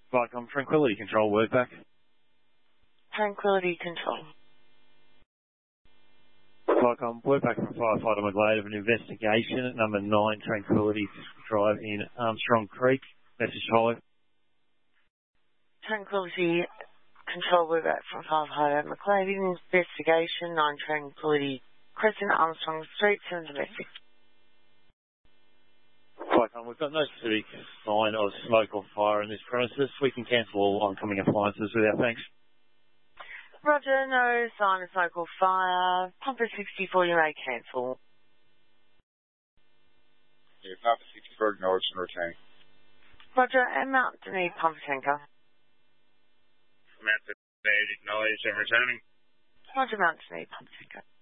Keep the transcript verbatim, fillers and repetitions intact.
Vicom, Tranquility Control, word back. Tranquility Control. Vicom, word back from Firefighter McGlade of an investigation at number nine Tranquility Drive in Armstrong Creek. Message hollow. Tranquility Control, word back from Firefighter McGlade. Investigation, nine Tranquility Crescent, Armstrong Street, send a message. Vicom, we've got no specific sign of smoke or fire in this premises. We can cancel all oncoming appliances with our thanks. Roger, no sign of smoke or fire. Pumper sixty-four, you may cancel. Yeah, Pumper sixty-four, acknowledged and returning. Roger, and Mount Denise Pumper Tanker. Mount Denise, acknowledged and returning. Roger, Mount Denise Pumper Tanker.